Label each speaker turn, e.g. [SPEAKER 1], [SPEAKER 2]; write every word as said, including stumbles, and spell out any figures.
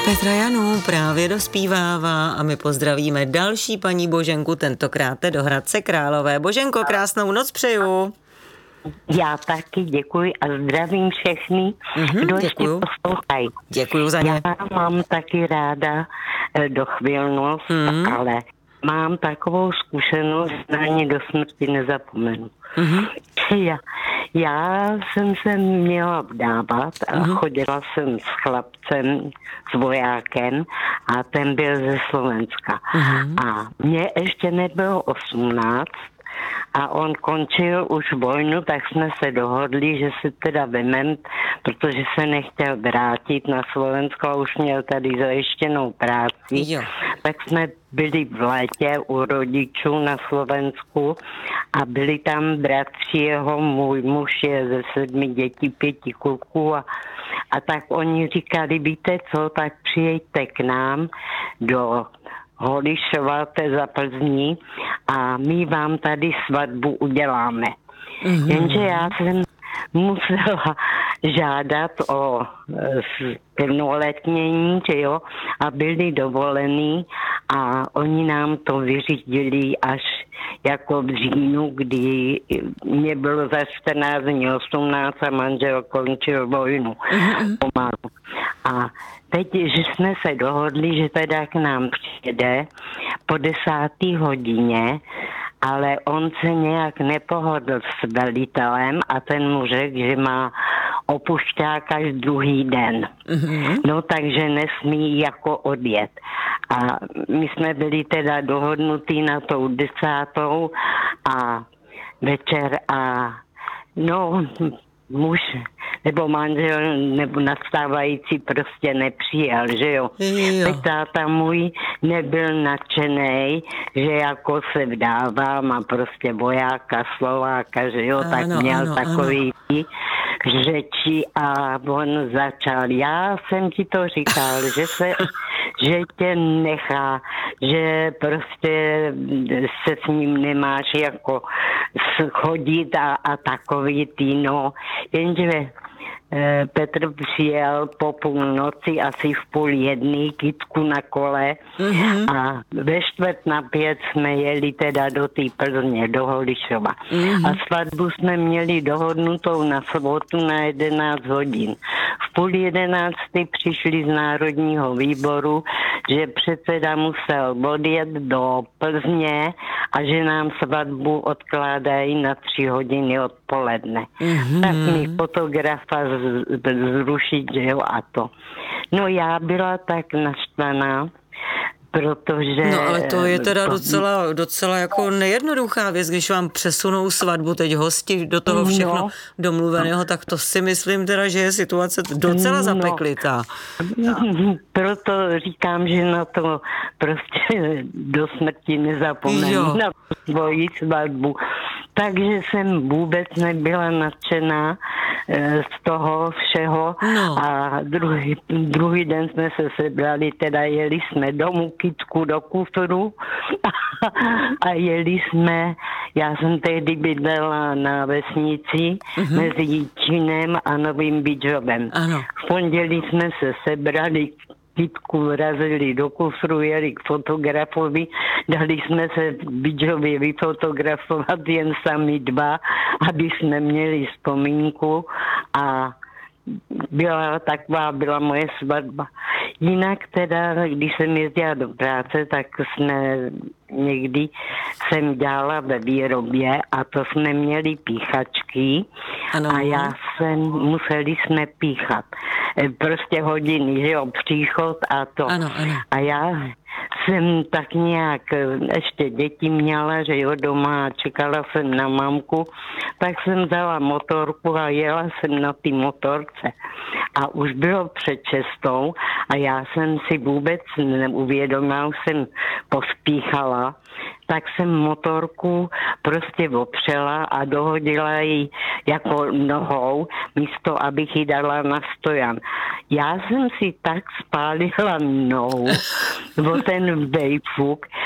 [SPEAKER 1] Petra Janů právě dospívává a my pozdravíme další paní Boženku, tentokrát do Hradce Králové. Boženko, krásnou noc přeju.
[SPEAKER 2] Já taky děkuji a zdravím všechny,
[SPEAKER 1] mm-hmm,
[SPEAKER 2] kdo
[SPEAKER 1] děkuju.
[SPEAKER 2] ještě poslouchají.
[SPEAKER 1] Děkuju za ně.
[SPEAKER 2] Já mám taky ráda dochvilnost, mm-hmm. ale mám takovou zkušenost, že na ně do smrti nezapomenu. Mm-hmm. Já, já jsem se měla vdávat a mm-hmm. chodila jsem s chlapcem, s vojákem a ten byl ze Slovenska. Mm-hmm. A mně ještě nebylo osmnáct a on končil už vojnu, tak jsme se dohodli, že se teda vemem, protože se nechtěl vrátit na Slovensko a už měl tady zajištěnou práci.
[SPEAKER 1] Jo.
[SPEAKER 2] Tak jsme byli v létě u rodičů na Slovensku a byli tam bratři jeho, můj muž je ze sedmi dětí, pěti kluků a, a tak oni říkali, víte co, tak přijďte k nám do Holišova, to je za Plzní, a my vám tady svatbu uděláme. Mm-hmm. Jenže já jsem musela žádat o plnoletnění, že jo, a byli dovolení a oni nám to vyřídili až jako v říjnu, kdy mě bylo za čtrnáct dní osmnáct a manžel končil vojnu. Mm-hmm. Pomalu. A teď, že jsme se dohodli, že teda k nám přijede po desáté hodině, ale on se nějak nepohodl s velitelem a ten mu řekl, že má opušťák až druhý den. Mm-hmm. No takže nesmí jako odjet. A my jsme byli teda dohodnutí na tou desátou a večer a no muž nebo manžel nebo nastávající prostě nepřijel, že jo. jo. Teď táta můj nebyl nadšenej, že jako se vdávám a prostě vojáka, Slováka, že jo, ano, tak měl ano, takový ano. řeči a on začal, já jsem ti to říkal, že se, že tě nechá, že prostě se s ním nemáš jako chodit a, a takový ty, no, jenže Petr přijel po půlnoci asi v půl jedný kytku na kole mm-hmm. a ve čtvrt na pět jsme jeli teda do té Plzně, do Holišova. Mm-hmm. A svatbu jsme měli dohodnutou na sobotu na jedenáct hodin. V půl jedenácti přišli z Národního výboru, že předseda musel odjet do Plzně a že nám svatbu odkládají na tři hodiny odpoledne. Mm-hmm. Tak mi fotografa zrušit, že jo, a to. No já byla tak naštvaná, protože...
[SPEAKER 1] No ale to je teda docela, docela jako nejednoduchá věc, když vám přesunou svatbu, teď hosti do toho všechno no. domluveného, tak to si myslím teda, že je situace docela zapeklitá.
[SPEAKER 2] No, proto říkám, že na to prostě do smrti nezapomenu, na svoji svatbu. Takže jsem vůbec nebyla nadšená z toho všeho no. a druhý, druhý den jsme se sebrali, teda jeli jsme domů kytku do kufru a, a jeli jsme, já jsem tehdy bydlela na vesnici mm-hmm. mezi Jíčinem a Novým Bydžovem. Ano. V pondělí jsme se sebrali, kytku vrazili do kufru, jeli k fotografovi, dali jsme se v Bydžově vyfotografovat jen sami dva, aby jsme měli vzpomínku a byla taková, byla moje svatba. Jinak teda, když jsem jezdila do práce, tak jsme někdy jsem dělala ve výrobě a to jsme měli píchačky ano. a já jsem, museli jsme píchat. Prostě hodiny, že jo, příchod a to. Ano, ano. A já jsem tak nějak ještě děti měla, že jo, doma čekala jsem na mamku, tak jsem vzala motorku a jela jsem na té motorce. A už bylo před šestou a já jsem si vůbec neuvědomila, už jsem pospíchala, tak jsem motorku prostě opřela a dohodila ji jako nohou, místo abych ji dala na stojan. Já jsem si tak spálila nohu o ten vejfuk,